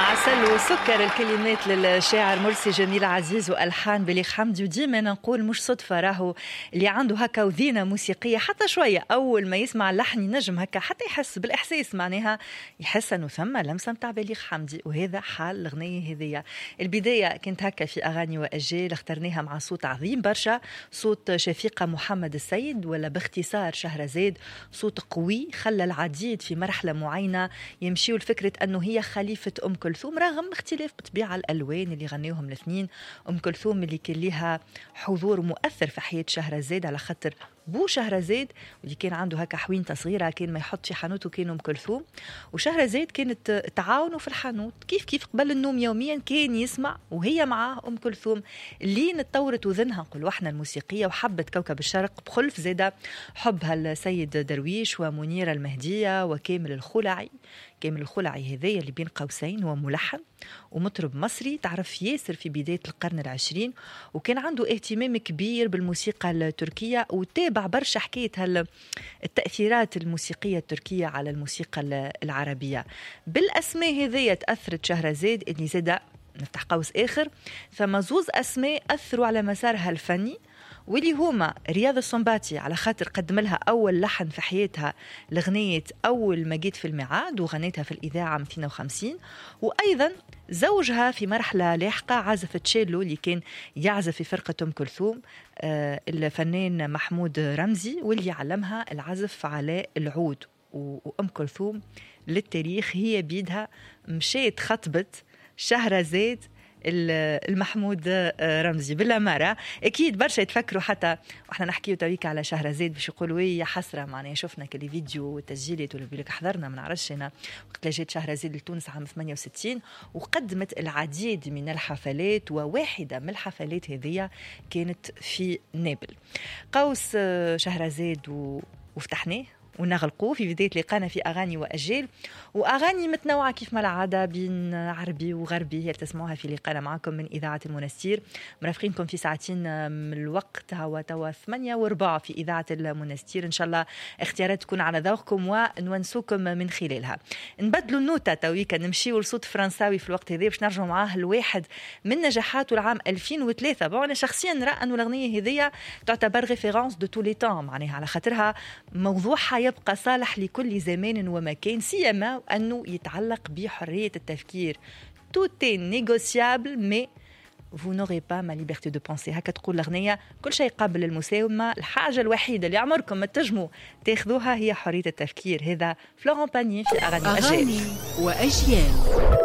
عسل وسكر الكلمات للشاعر مرسي جميل عزيز والحان بليغ حمدي. وديما نقول مش صدفه راهو اللي عنده هكا وذينه موسيقيه حتى شويه اول ما يسمع اللحن ينجم هكا حتى يحس بالاحساس، معناها يحس انه ثم لمسه نتاع بليغ حمدي، وهذا حال الاغنيه هذيا. البدايه كانت هكا في اغاني واجيال اخترناها مع صوت عظيم برشا، صوت شفيقه محمد السيد ولا باختصار شهرزاد، صوت قوي خلى العديد في مرحله معينه يمشيوا لفكره انه هي خليفه ام كلثوم، رغم اختلاف بطبيعة الألوان اللي غنيوهم الاثنين. أم كلثوم اللي كان لها حضور مؤثر في حياة شهرزاد على خاطر بو شهرزاد، واللي كان عنده هكا حوينة صغيرة كان ما يحط في حانوته كان أم كلثوم، وشهرزاد كانت تعاونوا في الحانوت كيف قبل النوم يوميا كان يسمع وهي معاه أم كلثوم، اللي اتطورت وذنها نقولوا احنا الموسيقية وحبت كوكب الشرق بخلف زادة حبها السيد درويش ومنيرة المهدية وكامل الخلعي. كامل الخلعي هذايا اللي بين قوسين هو ملحن ومطرب مصري تعرف ياسر في بداية القرن العشرين، وكان عنده اهتمام كبير بالموسيقى التركية وتابع برشا حكاية التأثيرات الموسيقية التركية على الموسيقى العربية. بالأسماء هذيا تأثرت شهرزاد اللي زاد نفتح قوس آخر ثم زوز أسماء أثروا على مسارها الفني، واللي هما رياض السنباطي على خاطر قدم لها أول لحن في حياتها لغنية أول ما جيت في الميعاد وغنيتها في الإذاعة 250، وأيضا زوجها في مرحلة لاحقة عازف تشيلو اللي كان يعزف في فرقة أم كلثوم الفنان محمود رمزي، واللي علمها العزف على العود. وأم كلثوم للتاريخ هي بيدها مشيت خطبت شهرزاد المحمود رمزي بالأمارة. أكيد برشا يتفكروا حتى وإحنا نحكيو تويك على شهرزاد باش يقولوا يا حسرة، معناها شفنا كل فيديو وتسجيلات ولا بيقولك حضرنا ما نعرفش أنا وقت جات شهرزاد لتونس عام 68 وقدمت العديد من الحفلات، وواحدة من الحفلات هذه كانت في نابل. قوس شهرزاد وفتحناه ونغلقوا في بداية لقانا في أغاني وأجيال، وأغاني متنوعة كيف ما العادة بين عربي وغربي هي تسمعوها في لقانا معكم من إذاعة المنستير. مرافقينكم في ساعتين من الوقت هو توا 8:04 في إذاعة المنستير. إن شاء الله اختيارات تكون على ذوقكم ونونسوكم من خلالها. نبدلوا النوتة تويكا نمشيوا لصوت فرنساوي في الوقت هذا باش نرجعوا معاه الواحد من نجاحاته العام 2003. أنا شخصيا نرى أنه الأغنية هذه تعتبر ريفيرانس دو تو لي طون، معناها على خاطرها موضوعها يبقى صالح لكل زمان ومكان، سيما أنه يتعلق بحرية التفكير. Tout est négociable mais vous n'aurez pas ma liberté de penser. هكا تقول الأغنية، كل شيء قابل للمساومة، الحاجة الوحيدة اللي عمركم ما تنجموا تاخذوها هي حرية التفكير. هذا فلوران باني في أغاني وأجيال.